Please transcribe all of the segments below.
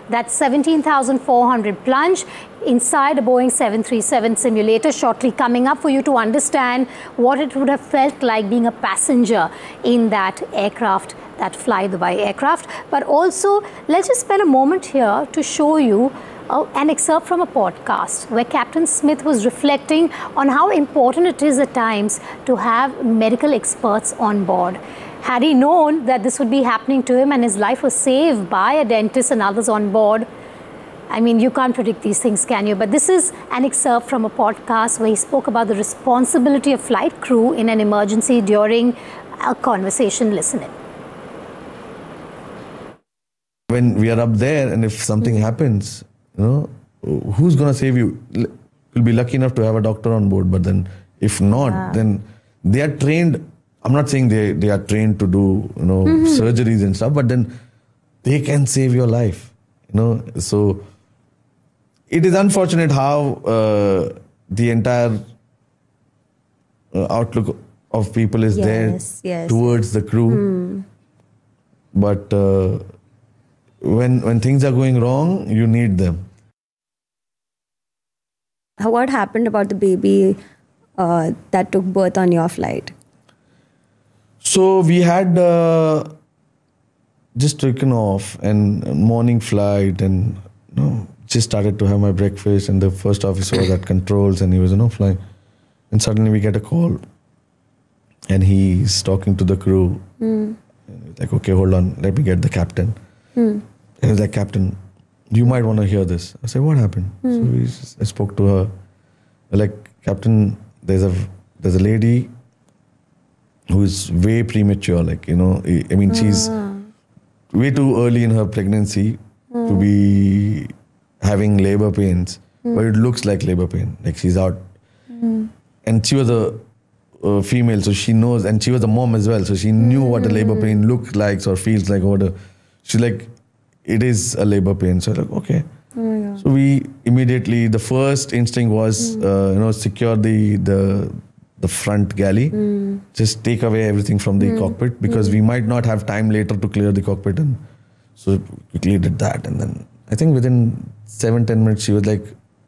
that 17,400 plunge inside a Boeing 737 simulator. Shortly coming up for you to understand what it would have felt like being a passenger in that aircraft, that Fly Dubai aircraft. But also, let's just spend a moment here to show you an excerpt from a podcast where Captain Smith was reflecting on how important it is at times to have medical experts on board. Had he known that this would be happening to him and his life was saved by a dentist and others on board, I mean, you can't predict these things, can you? But this is an excerpt from a podcast where he spoke about the responsibility of flight crew in an emergency during a conversation. Listen in. When we are up there and if something happens, you know, who's going to save you? You'll be lucky enough to have a doctor on board, but then if not, then they are trained. I'm not saying they are trained to do, you know, surgeries and stuff, but then they can save your life, you know. So it is unfortunate how the entire outlook of people is there towards the crew. But when things are going wrong, you need them. What happened about the baby that took birth on your flight? So we had just taken off and morning flight, and you know, just started to have my breakfast, and the first officer was at controls and he was, you know, flying, and suddenly we get a call and he's talking to the crew. And he's like, okay, hold on, let me get the captain. And he's like, Captain, you might want to hear this. I said, what happened? So I spoke to her. Like, Captain, there's a lady who is way premature, like, you know, I mean, she's way too early in her pregnancy to be having labor pains, but it looks like labor pain, like she's out. And she was a female, so she knows, and she was a mom as well, so she knew what a labor pain looks like or feels like. She's like, it is a labor pain. So like, okay. So we immediately, the first instinct was, you know, secure the front galley, just take away everything from the cockpit, because we might not have time later to clear the cockpit. And so quickly did that. And then I think within 7-10 minutes, she was like,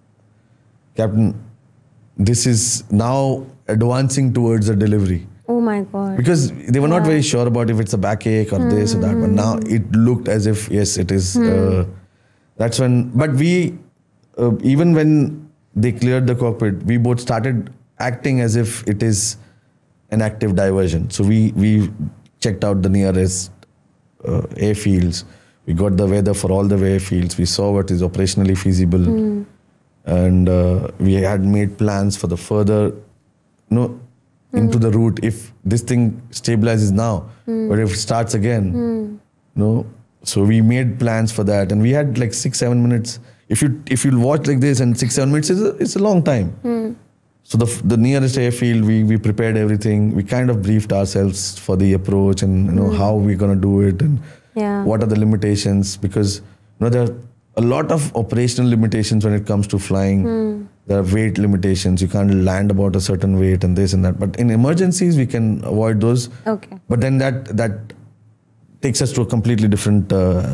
Captain, this is now advancing towards a delivery. Oh my God. Because they were not very sure about if it's a backache or this or that, but now it looked as if, yes, it is. That's when, but we, even when they cleared the cockpit, we both started acting as if it is an active diversion. So we checked out the nearest airfields. We got the weather for all the airfields. We saw what is operationally feasible. And we had made plans for the further, you know, into the route. If this thing stabilizes now, or if it starts again, you know. So we made plans for that, and we had like 6-7 minutes. If you watch like this, and 6-7 minutes it's a long time. So the nearest airfield, we prepared everything. We kind of briefed ourselves for the approach, and you know how we're gonna do it, and what are the limitations, because you know there are a lot of operational limitations when it comes to flying. There are weight limitations. You can't land about a certain weight and this and that. But in emergencies, we can avoid those. Okay. But then that takes us to a completely different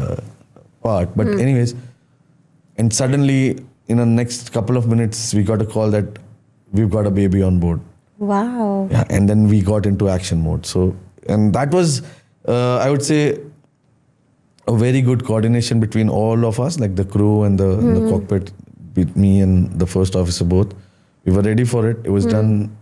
part. But anyways, and suddenly in the next couple of minutes, we got a call that we've got a baby on board. Wow. Yeah, and then we got into action mode. So, and that was, I would say, a very good coordination between all of us, like the crew and the cockpit, with me and the first officer both. We were ready for it. It was done.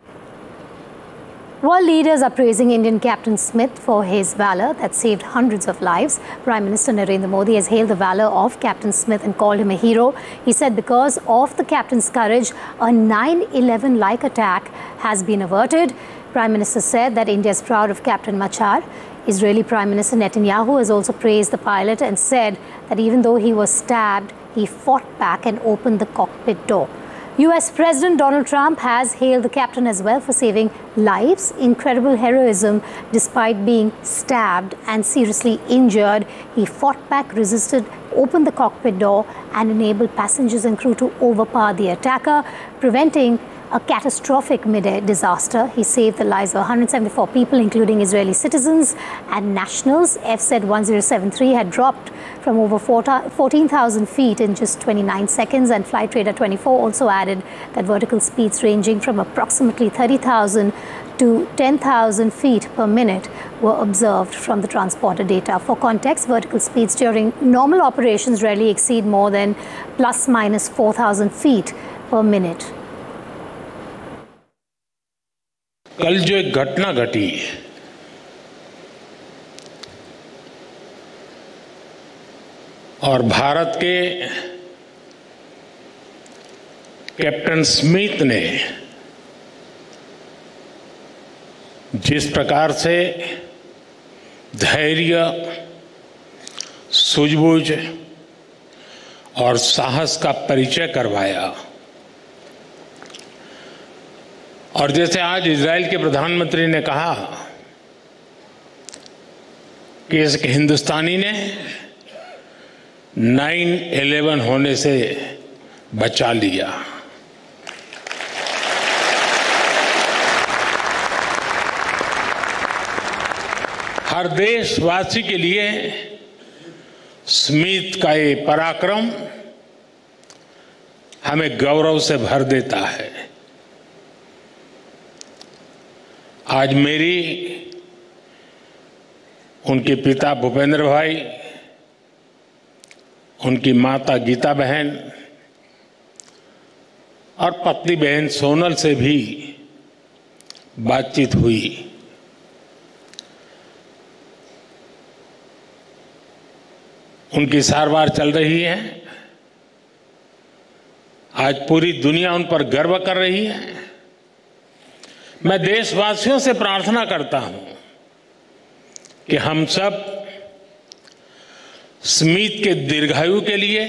World leaders are praising Indian Captain Smith for his valor that saved hundreds of lives. Prime Minister Narendra Modi has hailed the valor of Captain Smith and called him a hero. He said because of the captain's courage, a 9/11-like attack has been averted. Prime Minister said that India is proud of Captain Machar. Israeli Prime Minister Netanyahu has also praised the pilot and said that even though he was stabbed, he fought back and opened the cockpit door. US President Donald Trump has hailed the captain as well for saving lives. Incredible heroism despite being stabbed and seriously injured. He fought back, resisted, opened the cockpit door and enabled passengers and crew to overpower the attacker, preventing a catastrophic mid-air disaster. He saved the lives of 174 people, including Israeli citizens and nationals. FZ-1073 had dropped from over 14,000 feet in just 29 seconds, and Flight Radar 24 also added that vertical speeds ranging from approximately 30,000 to 10,000 feet per minute were observed from the transponder data. For context, vertical speeds during normal operations rarely exceed more than plus minus 4,000 feet per minute. कल जो एक घटना घटी और भारत के captain Smith ने जिस प्रकार से धैर्य, सूझबूझ और साहस का परिचय करवाया, और जैसे आज इजराइल के प्रधानमंत्री ने कहा कि इस हिंदुस्तानी ने 9/11 होने से बचा लिया। हर देशवासी के लिए स्मिथ का ये पराक्रम हमें गौरव से भर देता है। आज मेरी उनके पिता भूपेंद्र भाई, उनकी माता गीता बहन और पत्नी बहन सोनल से भी बातचीत हुई। उनकी सारवार चल रही है। आज पूरी दुनिया उन पर गर्व कर रही है। मैं देशवासियों से प्रार्थना करता हूं कि हम सब स्मिथ के दीर्घायु के लिए,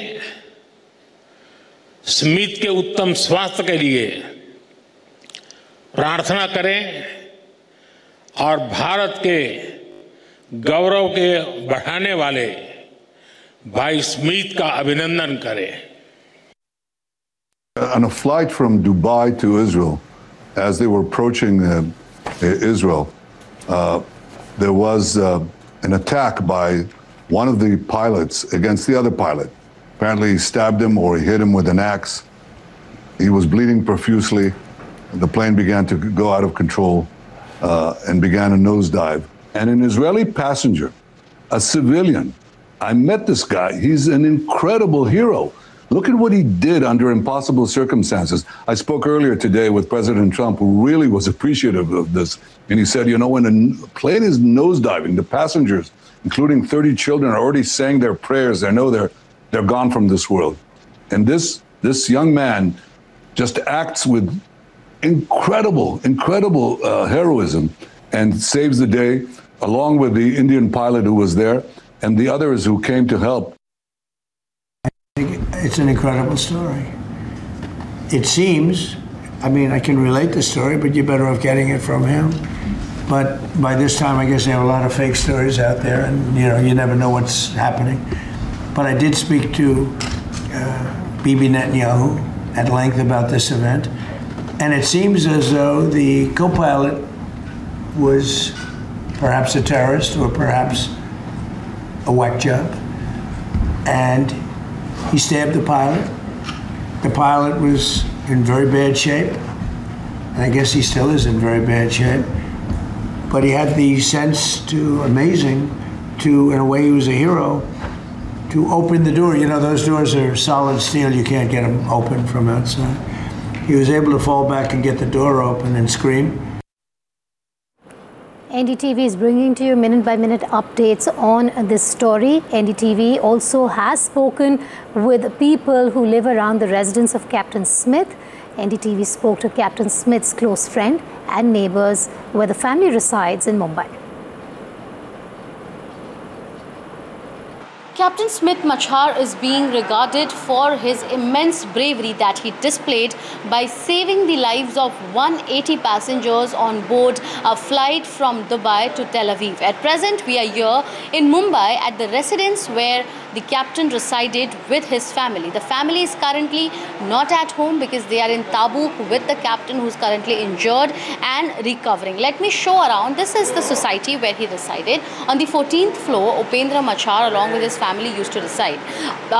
स्मिथ के उत्तम स्वास्थ्य के लिए प्रार्थना करें और भारत के गौरव के बढ़ाने वाले भाई स्मिथ का अभिनंदन करें। On a flight from Dubai to Israel, as they were approaching Israel, there was an attack by one of the pilots against the other pilot. Apparently he stabbed him or he hit him with an axe. He was bleeding profusely. The plane began to go out of control and began a nosedive. And an Israeli passenger, a civilian, I met this guy. He's an incredible hero. Look at what he did under impossible circumstances. I spoke earlier today with President Trump, who really was appreciative of this. And he said, you know, when a plane is nosediving, the passengers, including 30 children, are already saying their prayers. They know they're gone from this world. And this young man just acts with incredible heroism and saves the day, along with the Indian pilot who was there and the others who came to help. It's an incredible story. It seems, I mean, I can relate the story, but you're better off getting it from him. But by this time, I guess there are a lot of fake stories out there, and you never know what's happening. But I did speak to Bibi Netanyahu at length about this event, and it seems as though the co-pilot was perhaps a terrorist or perhaps a whack job, and he stabbed the pilot. The pilot was in very bad shape, and I guess he still is in very bad shape. But he had the sense to, in a way he was a hero, to open the door. You know, those doors are solid steel. You can't get them open from outside. He was able to fall back and get the door open and scream. NDTV is bringing to you minute-by-minute updates on this story. NDTV also has spoken with people who live around the residence of Captain Smith. NDTV spoke to Captain Smith's close friend and neighbors where the family resides in Mumbai. Captain Smith Machar is being regarded for his immense bravery that he displayed by saving the lives of 180 passengers on board a flight from Dubai to Tel Aviv. At present, we are here in Mumbai at the residence where the captain resided with his family. The family is currently not at home because they are in Tabuk with the captain, who is currently injured and recovering. Let me show around. This is the society where he resided. On the 14th floor, Upendra Machar along with his family used to reside.